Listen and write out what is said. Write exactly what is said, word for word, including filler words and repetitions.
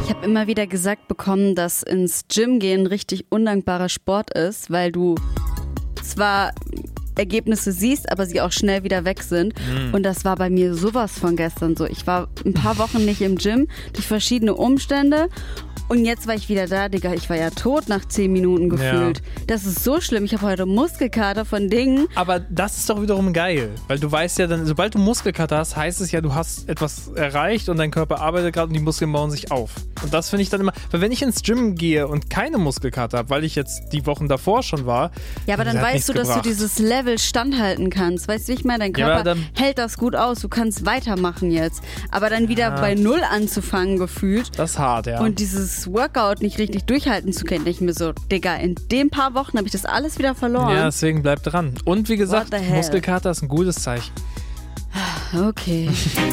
Ich habe immer wieder gesagt bekommen, dass ins Gym gehen richtig undankbarer Sport ist, weil du zwar Ergebnisse siehst, aber sie auch schnell wieder weg sind. Mhm. Und das war bei mir sowas von gestern so. Ich war ein paar Wochen nicht im Gym durch verschiedene Umstände. Und jetzt war ich wieder da, Digga, ich war ja tot nach zehn Minuten gefühlt. Ja. Das ist so schlimm. Ich habe heute Muskelkater von Dingen. Aber das ist doch wiederum geil. Weil du weißt ja dann, sobald du Muskelkater hast, heißt es ja, du hast etwas erreicht und dein Körper arbeitet gerade und die Muskeln bauen sich auf. Und das finde ich dann immer, weil wenn ich ins Gym gehe und keine Muskelkater habe, weil ich jetzt die Wochen davor schon war. Ja, aber dann weißt du, gebracht. dass du dieses Level standhalten kannst. Weißt du, wie ich meine? Dein Körper ja, dann, hält das gut aus. Du kannst weitermachen jetzt. Aber dann wieder ja. bei Null anzufangen gefühlt. Das ist hart, ja. Und dieses Workout nicht richtig durchhalten zu können, denke ich mir so, Digga, in den paar Wochen habe ich das alles wieder verloren. Ja, deswegen bleib dran. Und wie gesagt, Muskelkater ist ein gutes Zeichen. Okay.